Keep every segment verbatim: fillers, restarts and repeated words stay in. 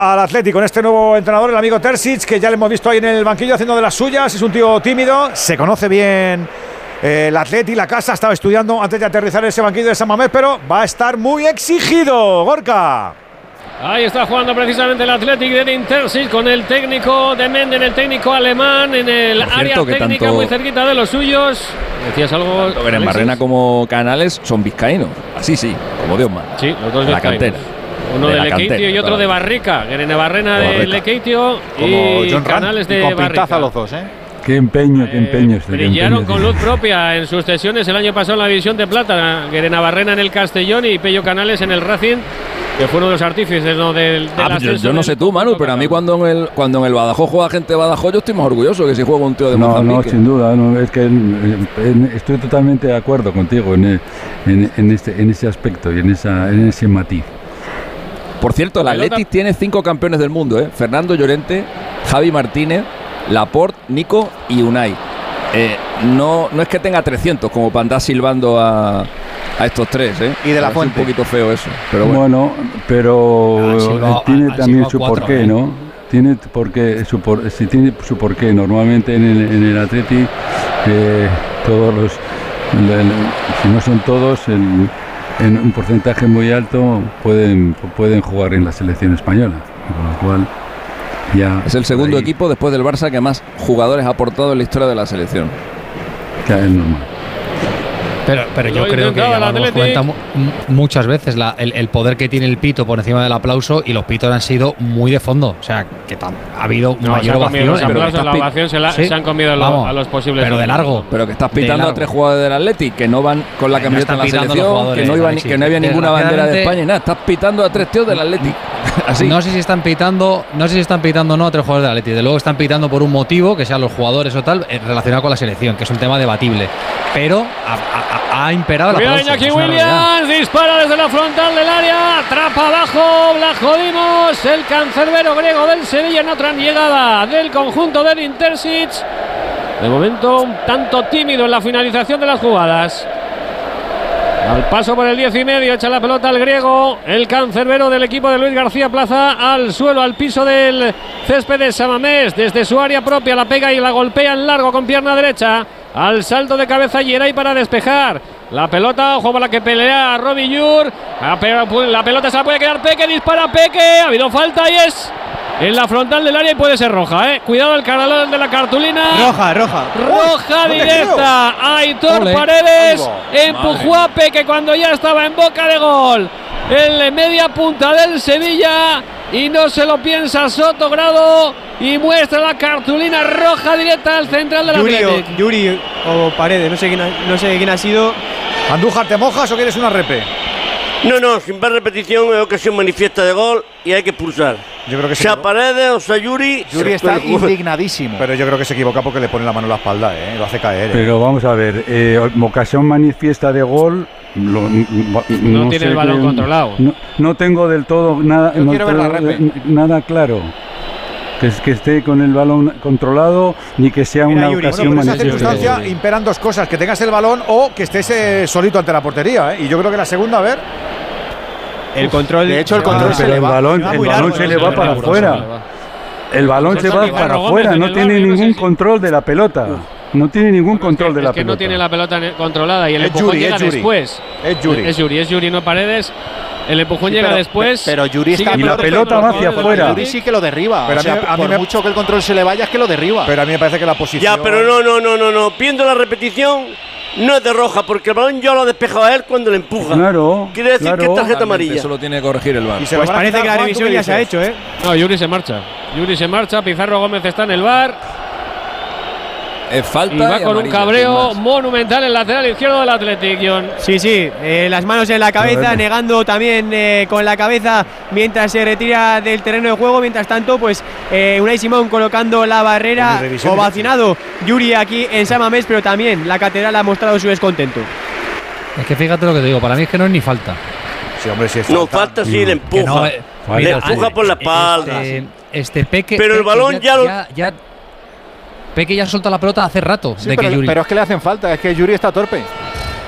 al Athletic con este nuevo entrenador, el amigo Terzic, que ya le hemos visto ahí en el banquillo haciendo de las suyas. Es un tío tímido, se conoce bien eh, el Athletic, la casa. Estaba estudiando antes de aterrizar ese banquillo de San Mamés, pero va a estar muy exigido. Gorka. Ahí está jugando precisamente el Athletic de Edin Terzic con el técnico de Menden, el técnico alemán en el cierto, área técnica tanto, muy cerquita de los suyos. ¿Decías algo? Tanto Guerenabarrena como Canales son vizcaínos. Así sí, como Dios manda. Sí, los dos la cantera. Uno de, de Lekeitio y otro de Barrica. Guerenabarrena de Lekeitio y John Canales de con Barrica. Pintaza los dos, ¿eh? Qué empeño, qué empeño. Eh, este brillaron empeño, con luz propia en sus sesiones el año pasado en la División de Plata. Guerenabarrena en el Castellón y Pello Canales en el Racing, que fue uno de los artífices, ¿no? del, del ah, yo, yo no sé tú, Manu, pero a mí cuando en el cuando en el Badajoz juega gente de Badajoz, yo estoy más orgulloso que si juega un tío de no, Mozambique. No, sin duda, no, es que en, en, estoy totalmente de acuerdo contigo en, en, en, este, en ese aspecto y en, esa, en ese matiz. Por cierto, el Athletic tiene cinco campeones del mundo, ¿eh? Fernando Llorente, Javi Martínez, Laporte, Nico y Unai. Eh, no, no es que tenga trescientos como para andar silbando a, a estos tres, ¿eh? Y de la Fuente. Es un poquito feo eso. Pero bueno, bueno pero ah, silbado, tiene ah, también su cuatro, porqué, ¿eh? ¿no? Tiene porqué, su por, sí, tiene su porqué. Normalmente en el, en el Athletic, eh, todos los, el, el, si no son todos, el, en un porcentaje muy alto pueden, pueden jugar en la selección española, con lo cual ya es el segundo ahí, equipo después del Barça que más jugadores ha aportado en la historia de la selección. que es normal. Pero, pero yo Lo creo que ya el lo hemos Athletic. comentado muchas veces la, el, el poder que tiene el pito por encima del aplauso, y los pitos han sido muy de fondo. O sea, que tam, ha habido No, mayor ovación. Los Pero aplausos, la ovación se, la, ¿sí? se han comido Vamos, lo, a los posibles. pero de largo. Pero que estás pitando a tres jugadores del Athletic que no van con la No camiseta están en la pitando selección, los que no, iba, jugadores, que no había ninguna bandera de desgraciadamente- España y nada. Estás pitando a tres tíos del Athletic. Así. No sé si están pitando, no sé si están pitando o no a tres jugadores del Athletic. De luego están pitando por un motivo, que sean los jugadores o tal, eh, relacionado con la selección, que es un tema debatible. Pero ha, ha, ha imperado la Cuidado, aplauso. Iñaki Es una realidad. Williams dispara desde la frontal del área, atrapa abajo, la jodimos. El cancerbero griego del Sevilla en otra llegada del conjunto de Edin Terzic. De momento un tanto tímido en la finalización de las jugadas. Al paso por el diez y medio, echa la pelota al griego, el cancerbero del equipo de Luis García Plaza, al suelo, al piso del césped de San Mamés, desde su área propia la pega y la golpea en largo con pierna derecha, al salto de cabeza Yeray para despejar. La pelota, ojo para la que pelea Robbie Llur, la pelota se la puede quedar Peque, dispara Peque, ha habido falta y es en la frontal del área y puede ser roja, ¿eh? Cuidado el canal de la cartulina. Roja, roja. Roja Uy, directa. Aitor Ole. Paredes Ahí empujó a Peque cuando ya estaba en boca de gol. En media punta del Sevilla y no se lo piensa Soto Grado y muestra la cartulina roja directa al central del Yuri o, Athletic. Yuri o Paredes, no sé quién ha, no sé quién ha sido. Andújar, ¿te mojas o quieres una repe? No, no, sin ver repetición es ocasión manifiesta de gol y hay que expulsar. Yo creo que se Sea equivoca. Paredes o sea Yuri. Yuri está indignadísimo. Pero yo creo que se equivoca porque le pone la mano en la espalda, ¿eh? Lo hace caer. ¿eh? Pero vamos a ver, eh, ocasión manifiesta de gol. Lo, no No tiene sé el balón que- controlado. No, no tengo del todo nada, Yo no quiero ver la tengo, repe. eh, nada claro. Que, es, que esté con el balón controlado ni que sea Mira, una Yuri. ocasión Bueno, pero en esa manifiesta de circunstancia gol. imperan dos cosas: que tengas el balón o que estés eh, solito ante la portería, ¿eh? Y yo creo que la segunda, a ver. El control. de hecho, el se va- control Ah, se pero le el va. balón, se va el muy balón largo, se no le se va le para va, afuera. El balón Pues se eso va que para Gómez afuera, en no el tiene bar, no sé ningún si- control de la pelota. No tiene ningún control de es la que pelota. no tiene la pelota ne- controlada y el Es empujón Yuri, llega es Yuri. después. Es Yuri. Es Yuri, es Yuri, no Paredes. El empujón Sí, llega pero- después. pero Yuri está- Sigue Y la protegiendo pelota a los va hacia jugadores del afuera. Yuri Athletic. sí que lo derriba. Pero o a mí- sea, a mí por me- mucho que el control se le vaya, es que lo derriba. Pero a mí me parece que la posición. Ya, pero no, no, no, no, no. Viendo la repetición, no es de roja, porque el balón ya lo ha despejado a él cuando le empuja. Claro. Quiere decir que claro. es tarjeta amarilla. Eso lo tiene que corregir el V A R. Y se Pues lo van a parece quitar, que la Juan, ¿tú revisión qué ya se ha dices? hecho, ¿eh? No, Yuri se marcha. Yuri se marcha. Pizarro Gómez está en el bar. Es falta Y va y con un amarilla, cabreo sin más. monumental en el lateral izquierdo del Athletic, John. Sí, sí, eh, las manos en la cabeza, Correcto. negando también eh, con la cabeza mientras se retira del terreno de juego. Mientras tanto, pues eh, Unai Simón colocando la barrera, Ni revisión, ovacionado Yuri aquí en San Mamés, pero también la catedral ha mostrado su descontento. Es que fíjate lo que te digo, para mí es que no es ni falta. Sí, hombre, sí es No, falta sí, le Que empuja. no, eh, Le mira, empuja por la espalda. Este, este Peque. Pero el Peque balón ya lo- ya, ya- Peque ya soltó la pelota hace rato Sí, de que pero, Yuri. pero es que le hacen falta, es que Yuri está torpe.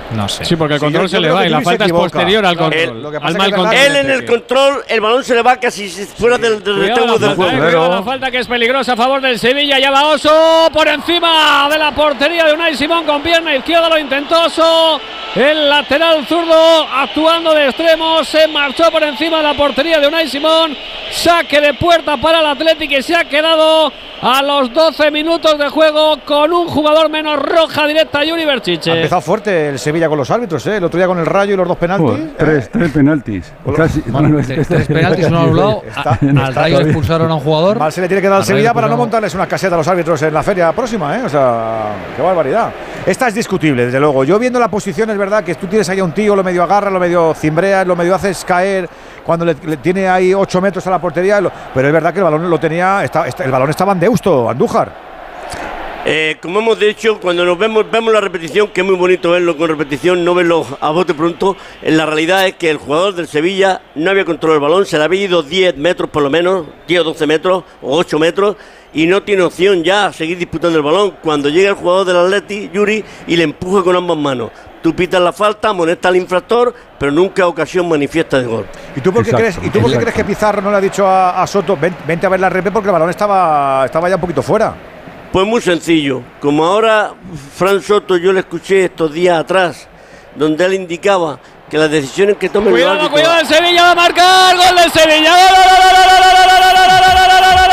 No sé. Sí, porque el Sí, control yo- se yo le creo va que y la Yuri se falta es equivoca. posterior al control. Él- lo que pasa al es mal que es verdad control. Él en el control, el balón se le va casi fuera del, del Cuidado rectángulo la del falta, juego. eh, Claro. cuidado la falta que es peligrosa a favor del Sevilla. Ya va Oso por encima de la portería de Unai Simón con pierna izquierda. Lo intentó Oso. El lateral zurdo actuando de extremo. Se marchó por encima de la portería de Unai Simón. Saque de puerta para el Athletic que se ha quedado a los doce minutos de juego con un jugador menos. Roja directa, Yuri Ha Berchiche. empezado fuerte el Sevilla con los árbitros, ¿eh? El otro día con el Rayo y los dos penaltis. Joder, tres, ¿eh? tres penaltis. Casi, Bueno, bueno, es que tres, está- tres penaltis, uno anulado. Está- A- está Al Rayo le todavía. expulsaron a un jugador. Mal se le tiene que dar al Al Sevilla Rayo para no expulsado. montarles una caseta a los árbitros en la feria próxima, ¿eh? O sea, qué barbaridad. Esta es discutible, desde luego. Yo viendo la posición, es verdad que tú tienes ahí a un tío, lo medio agarra, lo medio cimbrea, lo medio haces caer cuando le, le tiene ahí ocho metros a la portería. Lo, pero es verdad que el balón lo tenía, está, está- el balón estaba en Deusto, Andújar. Eh, como hemos dicho, cuando nos vemos vemos la repetición, que es muy bonito verlo con repetición, no verlo a bote pronto. En la realidad es que el jugador del Sevilla no había controlado el balón, se le había ido diez metros por lo menos, diez o doce metros o ocho metros, y no tiene opción ya a seguir disputando el balón. Cuando llega el jugador del Atleti, Yuri, y le empuja con ambas manos. Tú pitas la falta, amonesta al infractor, pero nunca ocasión manifiesta de gol. ¿Y tú por qué, Exacto, crees, ¿y tú por qué exacto. crees que Pizarro no le ha dicho a, a Soto, "Ven- vente a ver la repe", porque el balón estaba, estaba ya un poquito fuera? Pues muy sencillo, como ahora Fran Soto yo le escuché estos días atrás, donde él indicaba que las decisiones que tomen los Cuidado, árbitros... cuidado, el Sevilla va a marcar. Gol del Sevilla. ¡Gol, gol, gol, gol, gol, gol, gol, gol, gol, gol, gol, gol,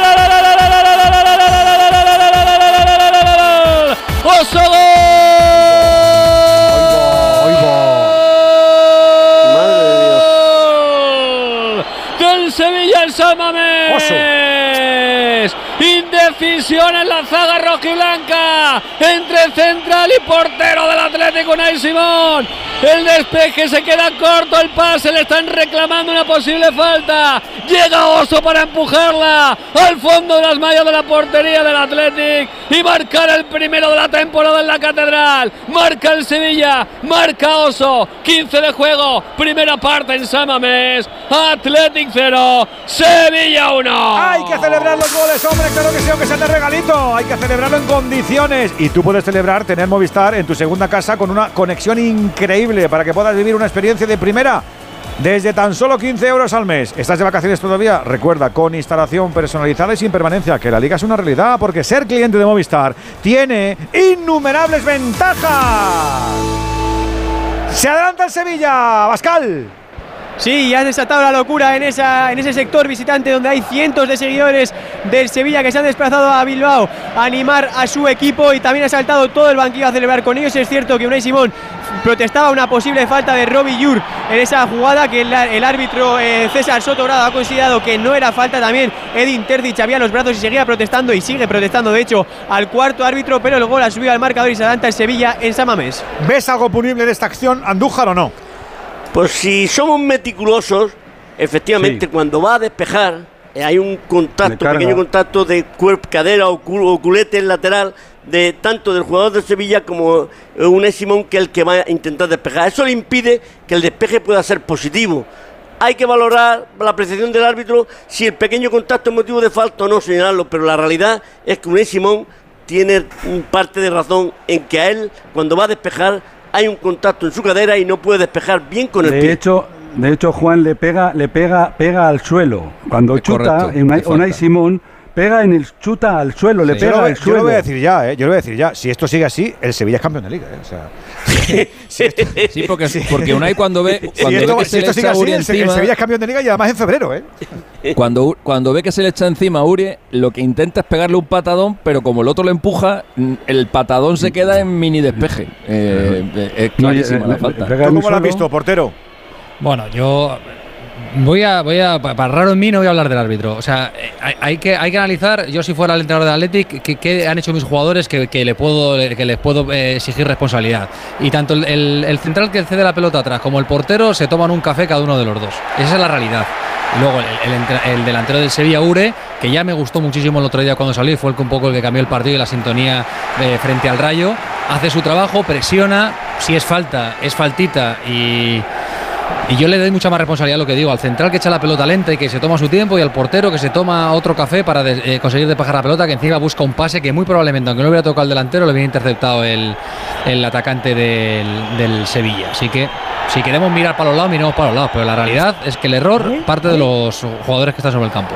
Oso, gol. Madre de Dios. Del Sevilla en San Mamés. Indecisión en la zaga rojiblanca entre central y portero del Atlético, Unai Simón. El despeje se queda corto, el pase, le están reclamando una posible falta. Llega Oso para empujarla al fondo de las mallas de la portería del Atlético y marcar el primero de la temporada en la Catedral. Marca el Sevilla, marca Oso. quince de juego, primera parte en San Mamés. Atlético cero, Sevilla uno. Hay que celebrar los goles, hombre, claro que sí, aunque sea de regalito. Hay que celebrarlo en condiciones. Y tú puedes celebrar tener Movistar en tu segunda casa con una conexión increíble para que puedas vivir una experiencia de primera desde tan solo quince euros al mes. ¿Estás de vacaciones todavía? Recuerda, con instalación personalizada y sin permanencia, que la liga es una realidad, porque ser cliente de Movistar tiene innumerables ventajas. Se adelanta el Sevilla, Bascal. Sí, ya has desatado la locura en, esa, en ese sector visitante donde hay cientos de seguidores del Sevilla que se han desplazado a Bilbao a animar a su equipo, y también ha saltado todo el banquillo a celebrar con ellos. Es cierto que Unai Simón protestaba una posible falta de Robbie Yur en esa jugada que el, el árbitro eh, César Sotogrado ha considerado que no era falta. También Edin Terzic había los brazos y seguía protestando, y sigue protestando de hecho al cuarto árbitro, pero el gol ha subido al marcador y se adelanta el Sevilla en San Mamés. ¿Ves algo punible de esta acción, Andújar, o no? Pues si somos meticulosos, efectivamente, Sí. cuando va a despejar, eh, hay un Le contacto, carga. pequeño contacto de cuerpo, cadera o, cul- o culete lateral de tanto del jugador de Sevilla como eh, Unai Simón, que es el que va a intentar despejar. Eso le impide que el despeje pueda ser positivo. Hay que valorar la apreciación del árbitro si el pequeño contacto es motivo de falta o no, señalarlo, pero la realidad es que Unai Simón tiene un parte de razón en que a él, cuando va a despejar, hay un contacto en su cadera y no puede despejar bien con el De pie. hecho, de hecho, Juan le pega, le pega, pega al suelo. Cuando Es chuta, correcto, Unai, le falta. Unai Simón pega en el chuta al suelo, le Sí. Yo pega lo, al yo lo suelo. voy a decir ya, ¿eh? Yo lo voy a decir ya. Si esto sigue así, el Sevilla es campeón de liga, ¿eh? O sea, Sí, porque, porque Unai cuando ve, si cuando esto, ve que si se le esto sigue echa a así, Uri el, Se- el encima, Sevilla es campeón de liga y además en febrero, ¿eh? cuando, cuando ve que se le echa encima a Uri, lo que intenta es pegarle un patadón, pero como el otro le empuja, mm, el patadón se queda en mini despeje. Eh, eh, es No, y- clarísima eh, la le- falta. le pega ¿Tú en el cómo lo has suelo. visto, portero? Bueno, yo voy a, voy a, pa- para raro en mí no voy a hablar del árbitro. O sea, eh, hay, hay que, hay que analizar, yo si fuera el entrenador del Athletic, qué, qué han hecho mis jugadores que, que le puedo, que les puedo eh, exigir responsabilidad. Y tanto el, el- el central que cede la pelota atrás como el portero se toman un café cada uno de los dos. Esa es la realidad. Y luego el, el entra- el delantero del Sevilla, Ure, que ya me gustó muchísimo el otro día cuando salió, y fue el que un poco el que cambió el partido y la sintonía eh, frente al Rayo. Hace su trabajo, presiona, si es falta, es faltita, y Y yo le doy mucha más responsabilidad a lo que digo, al central que echa la pelota lenta y que se toma su tiempo, y al portero que se toma otro café para de, eh, conseguir despejar la pelota, que encima busca un pase que muy probablemente, aunque no hubiera tocado al delantero, lo hubiera interceptado el, el atacante del, del Sevilla. Así que si queremos mirar para los lados, miramos para los lados, pero la realidad es que el error parte de los jugadores que están sobre el campo.